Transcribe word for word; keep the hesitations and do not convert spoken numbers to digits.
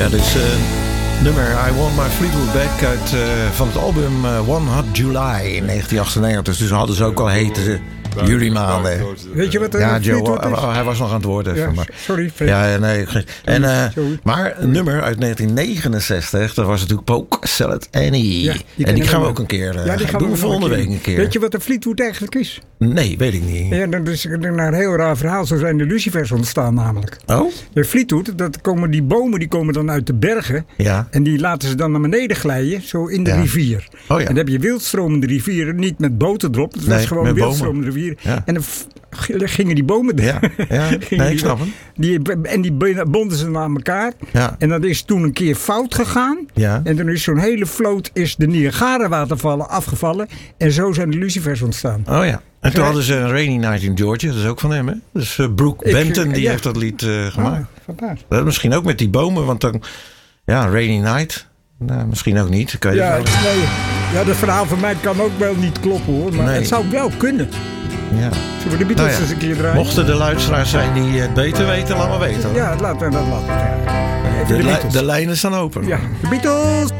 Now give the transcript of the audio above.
Ja, dit is uh, nummer I Want My Fleetwood Back uit, uh, van het album uh, One Hot July in negentien achtennegentig. Dus hadden ze ook al hete juli maanden. Weet je wat er ja, Joe, Fleetwood is? Hij was nog aan het woord even. Ja, maar. sorry, Fred. Ja, nee. En, uh, maar een nummer uit negentien negenenzestig, dat was natuurlijk Polk Salad Annie. Ja, die en die gaan we ook een keer uh, ja, die gaan doen we volgende week een keer. Weet je wat een Fleetwood eigenlijk is? Nee, weet ik niet. Ja, dat is een heel raar verhaal. Zo zijn de lucifers ontstaan namelijk. Oh? De Fleetwood, dat komen die bomen die komen dan uit de bergen. Ja. En die laten ze dan naar beneden glijden, zo in de ja. rivier. Oh, ja. En dan heb je wildstromende rivieren, niet met boten erop. Het nee, was gewoon wildstromende rivier. Ja. En dan f- gingen die bomen ja, ja. Nee, ik snap hem. Die, en die bonden ze naar elkaar. Ja. En dat is toen een keer fout gegaan. Ja. En toen is zo'n hele vloot is de Niagara-watervallen afgevallen. En zo zijn de lucifers ontstaan. Oh ja. En toen hadden ze een Rainy Night in Georgia. Dat is ook van hem, hè? Dus uh, Brooke ik, Benton, die ja. heeft dat lied uh, gemaakt. Oh, fantastisch. Dat misschien ook met die bomen, want dan... Ja, Rainy Night. Nou, misschien ook niet. Kan je ja, nee, ja, dat verhaal van mij kan ook wel niet kloppen, hoor. Maar nee. Het zou wel kunnen. Ja. Zullen we de Beatles nou ja. eens een keer draaien? Mochten de luisteraars zijn die het beter weten, laat maar weten. Hoor. Ja, dat laten we. Dat laten we. De, de, li- de lijnen staan open. Ja, de Beatles!